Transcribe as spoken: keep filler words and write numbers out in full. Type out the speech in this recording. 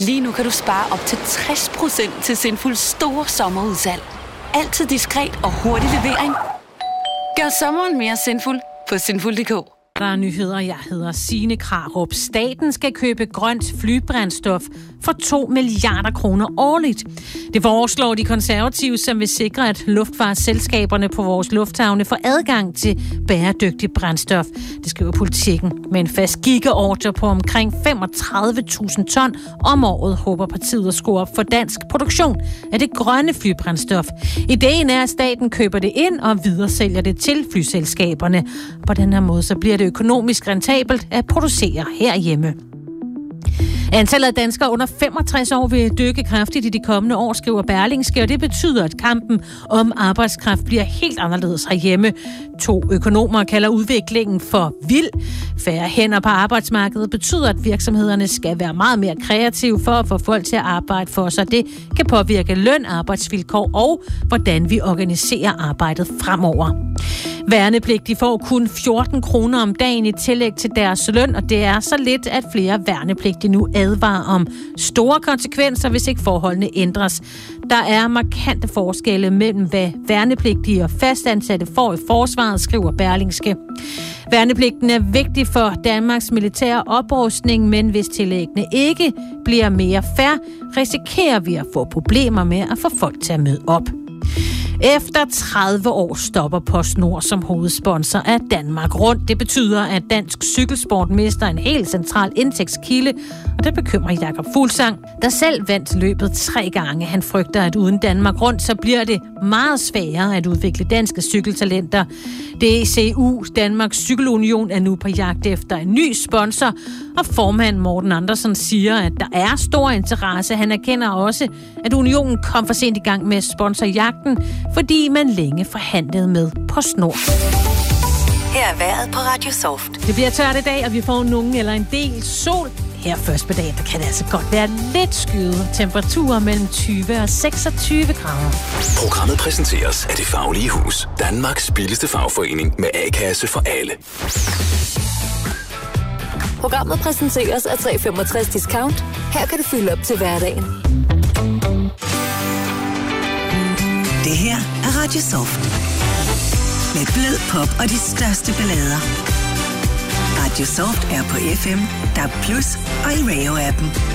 Lige nu kan du spare op til tres procent til Sinfuls store sommerudsalg. Altid diskret og hurtig levering. Gør sommeren mere sinful på sinful punktum d k. Der er nyheder. Jeg hedder Signe Krarup. Staten skal købe grønt flybrændstof for to milliarder kroner årligt. Det foreslår de konservative, som vil sikre, at luftfartsselskaberne på vores lufthavne får adgang til bæredygtig brændstof. Det skriver Politikken. Med en fast gigaordre på omkring femogtredive tusind ton om året, håber partiet at score op for dansk produktion af det grønne flybrændstof. Ideen er, at staten køber det ind og videresælger det til flyselskaberne. På den her måde så bliver det økonomisk rentabelt at producere herhjemme. Antallet af danskere under femogtres år vil dykke kraftigt i de kommende år, skriver Berlingske, og det betyder, at kampen om arbejdskraft bliver helt anderledes herhjemme. To økonomer kalder udviklingen for vild. Færre hænder på arbejdsmarkedet betyder, at virksomhederne skal være meget mere kreative for at få folk til at arbejde for sig. Det kan påvirke løn, arbejdsvilkår og hvordan vi organiserer arbejdet fremover. Værnepligtige får kun fjorten kroner om dagen i tillæg til deres løn, og det er så lidt, at flere værnepligtige nu advarer om store konsekvenser, hvis ikke forholdene ændres. Der er markante forskelle mellem, hvad værnepligtige og fastansatte får i forsvaret, skriver Berlingske. Værnepligten er vigtig for Danmarks militære oprustning, men hvis tillæggene ikke bliver mere fair, risikerer vi at få problemer med at få folk til at møde op. Efter tredive år stopper PostNord som hovedsponsor af Danmark Rundt. Det betyder, at dansk cykelsport mister en helt central indtægtskilde, og det bekymrer Jakob Fuglsang, der selv vandt løbet tre gange. Han frygter, at uden Danmark Rundt, så bliver det meget sværere at udvikle danske cykeltalenter. D C U, Danmarks Cykelunion, er nu på jagt efter en ny sponsor, og formand Morten Andersen siger, at der er stor interesse. Han erkender også, at unionen kom for sent i gang med sponsorjagten, fordi man længe forhandlede med PostNord. Her er vejret på Radio Soft. Det bliver tørt i dag, og vi får nogen eller en del sol. Her først på dagen, der kan det altså godt være lidt skyde. Temperaturer mellem tyve og seksogtyve grader. Programmet præsenteres af Det Faglige Hus. Danmarks billigste fagforening med A-kasse for alle. Programmet præsenteres af tre femogtres Discount. Her kan du fylde op til hverdagen. Det her er Radio Soft. Med blød pop og de største ballader. Radio Soft er på F M, D A B plus og i Radio-appen.